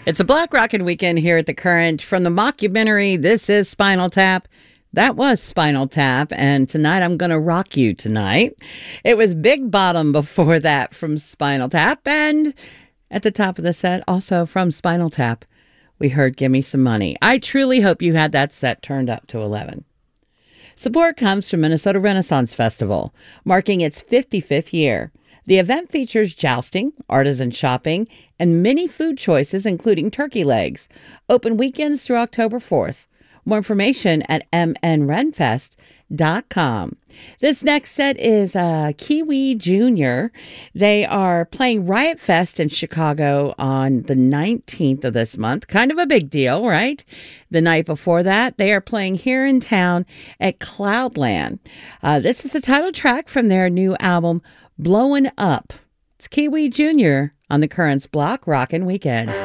It's a Black Rockin' Weekend here at The Current. From the mockumentary, This is Spinal Tap. That was Spinal Tap, and tonight I'm going to rock you tonight. It was Big Bottom before that from Spinal Tap, and at the top of the set, also from Spinal Tap, we heard Gimme Some Money. I truly hope you had that set turned up to 11. Support comes from Minnesota Renaissance Festival, marking its 55th year. The event features jousting, artisan shopping, and many food choices, including turkey legs. Open weekends through October 4th. More information at mnrenfest.com. This next set is Kiwi Jr. They are playing Riot Fest in Chicago on the 19th of this month. Kind of a big deal, right? The night before that, they are playing here in town at Cloudland. This is the title track from their new album, Blowin' Up. It's Kiwi Jr. on the Current's Block Rockin' Weekend.